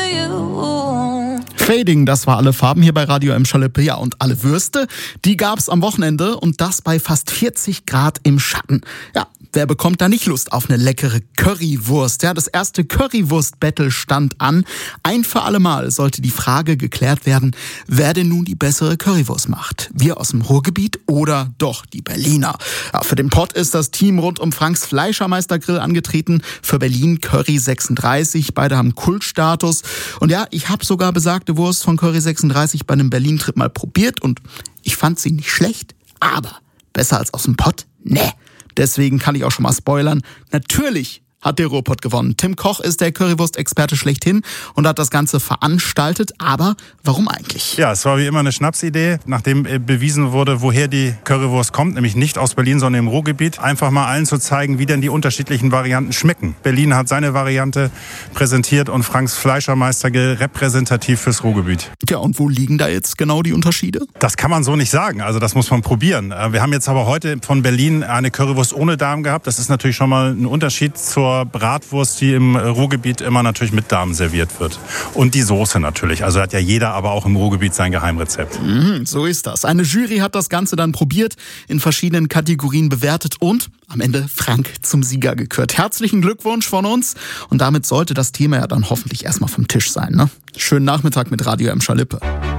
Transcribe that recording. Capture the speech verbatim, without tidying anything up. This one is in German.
you. Fading, das war Alle Farben hier bei Radio M Schalippe. Ja, und alle Würste, die gab's am Wochenende und das bei fast vierzig Grad im Schatten. Ja, wer bekommt da nicht Lust auf eine leckere Currywurst? Ja, das erste Currywurst-Battle stand an. Ein für alle Mal sollte die Frage geklärt werden, wer denn nun die bessere Currywurst macht. Wir aus dem Ruhrgebiet oder doch die Berliner? Ja, für den Pott ist das Team rund um Franks Fleischermeister-Grill angetreten. Für Berlin Curry sechsunddreißig. Beide haben Kultstatus. Und ja, ich habe sogar besagte Wurst von Curry sechsunddreißig bei einem Berlin-Trip mal probiert und ich fand sie nicht schlecht, aber besser als aus dem Pott? Nee. Deswegen kann ich auch schon mal spoilern. Natürlich hat der Ruhrpott gewonnen. Tim Koch ist der Currywurst-Experte schlechthin und hat das Ganze veranstaltet. Aber warum eigentlich? Ja, es war wie immer eine Schnapsidee, nachdem bewiesen wurde, woher die Currywurst kommt. Nämlich nicht aus Berlin, sondern im Ruhrgebiet. Einfach mal allen zu zeigen, wie denn die unterschiedlichen Varianten schmecken. Berlin hat seine Variante präsentiert und Franks Fleischermeister repräsentativ fürs Ruhrgebiet. Ja, und wo liegen da jetzt genau die Unterschiede? Das kann man so nicht sagen. Also das muss man probieren. Wir haben jetzt aber heute von Berlin eine Currywurst ohne Darm gehabt. Das ist natürlich schon mal ein Unterschied zur Bratwurst, die im Ruhrgebiet immer natürlich mit Darm serviert wird. Und die Soße natürlich. Also hat ja jeder aber auch im Ruhrgebiet sein Geheimrezept. Mhm, so ist das. Eine Jury hat das Ganze dann probiert, in verschiedenen Kategorien bewertet und am Ende Frank zum Sieger gekürt. Herzlichen Glückwunsch von uns. Und damit sollte das Thema ja dann hoffentlich erstmal vom Tisch sein, ne? Schönen Nachmittag mit Radio M Schalippe.